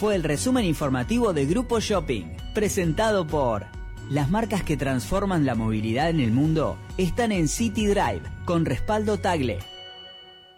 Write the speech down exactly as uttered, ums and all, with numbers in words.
fue el resumen informativo de Grupo Shopping, presentado por... Las marcas que transforman la movilidad en el mundo están en City Drive, con respaldo Tagle.